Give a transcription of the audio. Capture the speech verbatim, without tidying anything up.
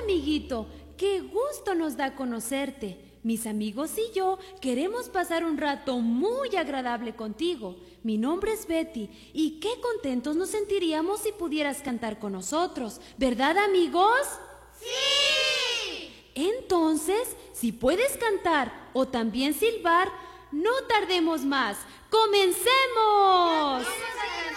amiguito, qué gusto nos da conocerte. Mis amigos y yo queremos pasar un rato muy agradable contigo. Mi nombre es Betty y qué contentos nos sentiríamos si pudieras cantar con nosotros. ¿Verdad, amigos? ¡Sí! Entonces, si puedes cantar o también silbar, no tardemos más. ¡Comencemos! ¡Vamos a cantar!